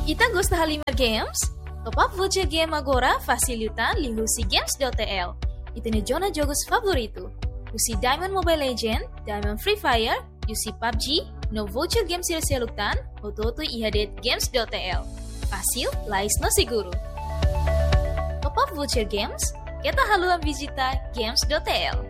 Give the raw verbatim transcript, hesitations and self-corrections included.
Ita gosta halima games? Top up voucher game agora facilitan li husi games.tl. Ita ne jona jogos favorito. Husi Diamond Mobile Legend, Diamond Free Fire, Yusi P U B G, no voucher game sila-siluktan, o toto ihadet games.tl. Fácil, lais no seguro. Top up voucher games, kita haluan visita games.tl.